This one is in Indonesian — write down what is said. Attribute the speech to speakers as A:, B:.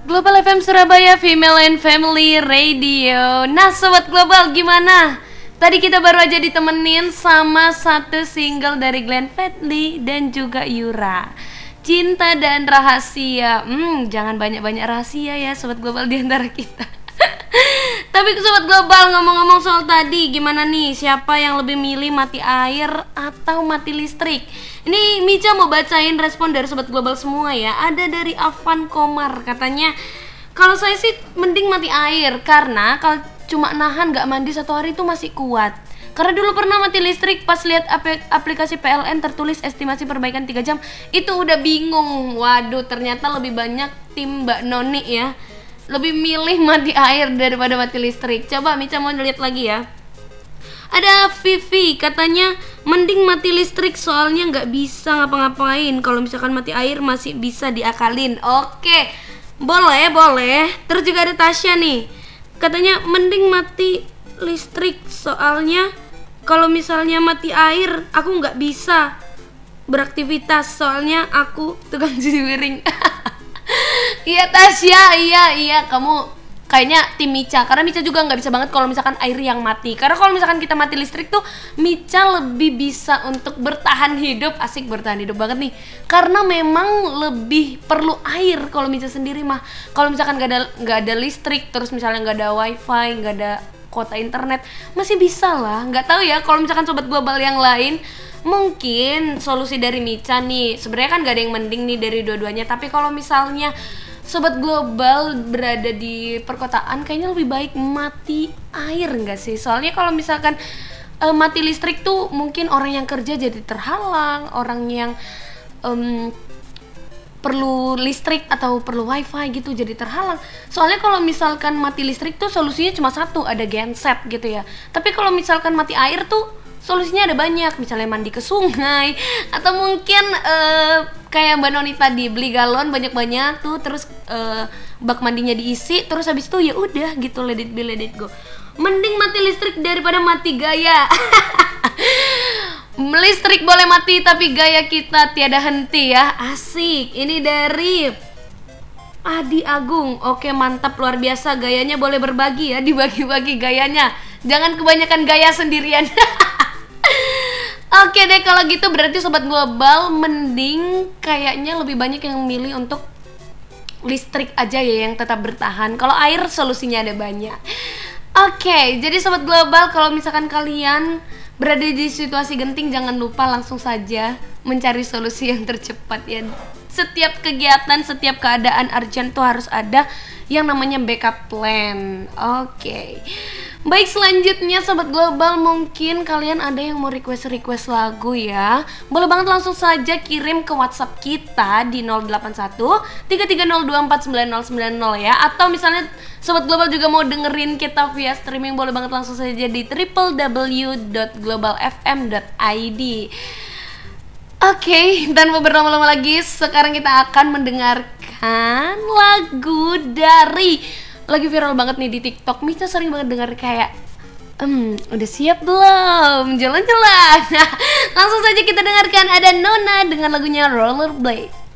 A: Global FM Surabaya, Female and Family Radio. Nah Sobat Global, gimana? Tadi kita baru aja ditemenin sama satu single dari Glenn Fredly dan juga Yura, Cinta dan Rahasia. Jangan banyak-banyak rahasia ya Sobat Global diantara kita. Tapi Sobat Global, ngomong-ngomong soal tadi, gimana nih? Siapa yang lebih milih mati air atau mati listrik? Ini Mica mau bacain respon dari Sobat Global semua ya. Ada dari Afan Komar, katanya kalau saya sih mending mati air, karena kalau cuma nahan gak mandi 1 hari itu masih kuat. Karena dulu pernah mati listrik, pas lihat aplikasi PLN tertulis estimasi perbaikan 3 jam, itu udah bingung. Waduh, ternyata lebih banyak tim Mbak Noni ya, lebih milih mati air daripada mati listrik. Coba Mica mau lihat lagi ya. Ada Vivi, katanya mending mati listrik soalnya nggak bisa ngapa-ngapain. Kalau misalkan mati air masih bisa diakalin. Oke, boleh. Terus juga ada Tasya nih, katanya mending mati listrik soalnya kalau misalnya mati air aku nggak bisa beraktivitas, soalnya aku tukang cuci piring. Iya Tasya, iya kamu kayaknya tim Mica, karena Mica juga nggak bisa banget kalau misalkan air yang mati. Karena kalau misalkan kita mati listrik tuh Mica lebih bisa untuk bertahan hidup. Asik, bertahan hidup banget nih, karena memang lebih perlu air kalau Mica sendiri mah. Kalau misalkan nggak ada listrik, terus misalnya nggak ada wifi, nggak ada kuota internet, masih bisa lah. Nggak tahu ya kalau misalkan Sobat Global yang lain. Mungkin solusi dari Mica nih, sebenarnya kan gak ada yang mending nih dari dua-duanya. Tapi kalau misalnya Sobat Global berada di perkotaan, kayaknya lebih baik mati air nggak sih? Soalnya kalau misalkan mati listrik tuh mungkin orang yang kerja jadi terhalang, orang yang perlu listrik atau perlu wifi gitu jadi terhalang. Soalnya kalau misalkan mati listrik tuh solusinya cuma satu, ada genset gitu ya. Tapi kalau misalkan mati air tuh solusinya ada banyak, misalnya mandi ke sungai, atau mungkin kayak Mbak Noni tadi, beli galon banyak-banyak tuh, terus bak mandinya diisi, terus habis itu ya udah gitu, let it be, let it go. Mending mati listrik daripada mati gaya. Listrik boleh mati tapi gaya kita tiada henti ya. Asik. Ini dari Adi Agung. Oke, mantap, luar biasa, gayanya boleh berbagi ya, dibagi-bagi gayanya. Jangan kebanyakan gaya sendirian. Oke deh, kalau gitu berarti Sobat Global mending kayaknya lebih banyak yang milih untuk listrik aja ya, yang tetap bertahan. Kalau air solusinya ada banyak. Oke, jadi Sobat Global, kalau misalkan kalian berada di situasi genting, jangan lupa langsung saja mencari solusi yang tercepat ya. Setiap kegiatan, setiap keadaan urgent tuh harus ada yang namanya backup plan. Oke. Baik, selanjutnya Sobat Global, mungkin kalian ada yang mau request lagu ya. Boleh banget langsung saja kirim ke WhatsApp kita di 081 330249090 ya. Atau misalnya Sobat Global juga mau dengerin kita via streaming, boleh banget langsung saja di www.globalfm.id. Oke, tanpa berlama-lama lagi, sekarang kita akan mendengarkan lagu dari, lagi viral banget nih di TikTok. Mica sering banget denger kayak udah siap belum? Jalan-jalan. Nah, langsung saja kita dengarkan, ada Nona dengan lagunya Rollerblade.